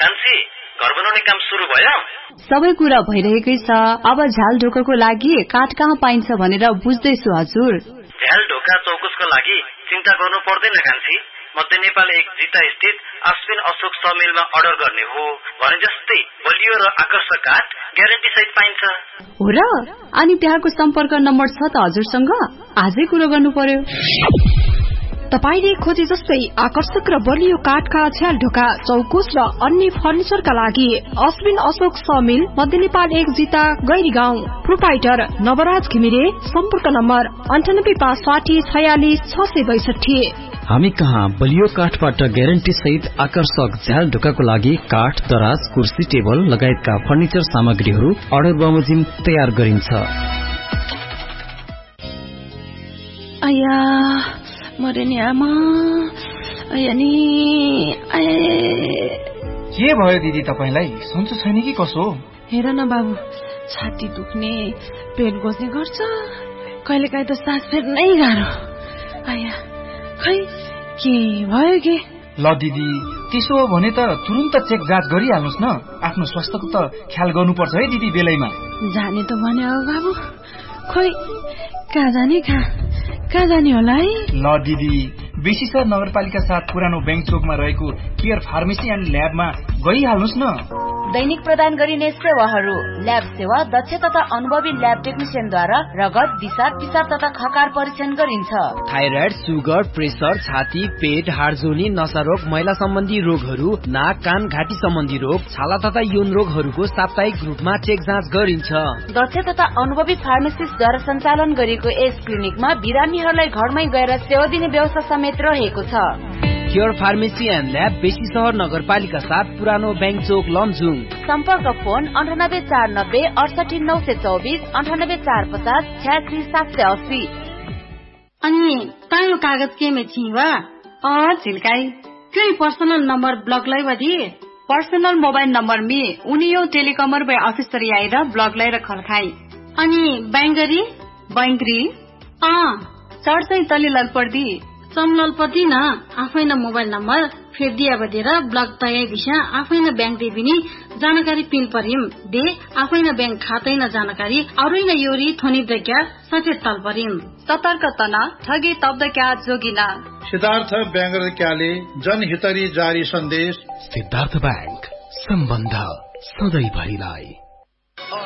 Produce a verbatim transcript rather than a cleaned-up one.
कान्छी, घर बनाउने काम सुरु भयो? सबै कुरा भइरहेकै छ। अब झ्याल ढोकाको लागि काठ कहाँ पाइन्छ भनेर बुझ्दैछु हजुर। झ्याल ढोका चौकुसको लागि चिन्ता गर्नु पर्दैन कान्छी। मध्य नेपाल एक जिता स्थित अश्विन अशोक समिलमा अर्डर गर्ने हो भने जस्तै बलियो र आकर्षक काठ ग्यारेन्टी सहित पाइन्छ। हो र? अनि त्यहाँको सम्पर्क नम्बर छ त हजुरसँग? आजै कुरो गर्नु पर्यो। तपाईले खोजे जस्तै आकर्षक र बलियो काठका झ्याल ढोका चौकुस र अन्य फर्निचरका लागि अश्विन अशोक समिल मध्य नेपाल एक जिता गैरी गाउँ, प्रोपाइटर नवराज घिमिरे, सम्पर्क नम्बर अन्ठानब्बे पाँच साठी छयालिस छ सय बैसठी। हामी कहाँ बलियो काठबाट ग्यारेन्टी सहित आकर्षक झ्याल ढोकाको लागि काठ, दराज, कुर्सी, टेबल लगायतका फर्निचर सामग्रीहरू अर्डर बमोजिम तयार गरिन्छ। आया मरे नि आमा, आया नि के भयो दिदी तपाईलाई? सन्चो छैन कि कसो? हेर न बाबु, छाती दुख्ने, पेट गोज्ने गर्छ, कहिलेकाहीँ त सास फेर्नै गाह्रो। आया खै के भयो के? ल दिदी, त्यसो हो भने त तुरुन्त चेक जाँच गरिहाल्नुस् न। आफ्नो स्वास्थ्यको त ख्याल गर्नुपर्छ है दिदी बेलैमा। जाने त भने हो बाबु, खोइ कहाँ जाने कहाँ कहाँ जाने होला है? ल दिदी, बेसीसर नगरपालिका साथ पुरानो बैंक चोकमा रहेको केयर फार्मेसी एन्ड ल्याबमा गइहाल्नुस् न। दैनिक प्रदान गरिने सेवाहरू: ल्याब सेवा दक्ष तथा अनुभवी ल्याब टेक्निसियनद्वारा रगत, दिशा, पिसाब तथा खकार परीक्षण गरिन्छ। थाइराइड, सुगर, प्रेसर, छाती, पेट, हाडजोनी, नसा रोग, महिला सम्बन्धी रोगहरू, नाक, कान, घाँटी सम्बन्धी रोग, छाला तथा यौन रोगहरूको साप्ताहिक रूपमा चेक जाँच गरिन्छ। दक्ष तथा अनुभवी फार्मासिस्टद्वारा सञ्चालन गरिएको यस क्लिनिकमा बिरामीहरूलाई घरमै गएर सेवा दिने व्यवस्था समेत रहेको छ। केयर फार्मेसी एन्ड ल्याब, बेसी सहर नगरपालिका साथ पुरानो बैंक चोक, लमजुङ। सम्पर्क फोन अन्ठानब्बे चार नब्बे अडसठी नौ सय चौबिस, अन्ठानब्बे चार पचास छ्यासी सात सय अस्सी। अनि तायो कागज के में थी वा? अ झिल्काई क्यों पर्सनल नंबर ब्लॉक लाई वधी? पर्सनल मोबाइल नंबर में उनियो टेलिकॉमर बे ऑफिसर आएर ब्लॉक लाई रखल खाई। अनि बैंगरी बैंगरी अ चढ चाहिँ तले ललपर्दी समलल पति न आफैन मोबाइल नम्बर फेर दिया बदेर ब्लक तय विषय आफैन बैंक देबिनी जानकारी पिन परिम दे आफैन बैंक खातै न जानकारी अरुइन योरी थोनी दक्या सचेत तल परिम सतर्क तना ठगी तब्द क्या जोगिना। सिद्धार्थ बैंगर क्याले जनहितरी जारी सन्देश। सिद्धार्थ बैंक, सम्बन्ध सधैँ भरिलाई।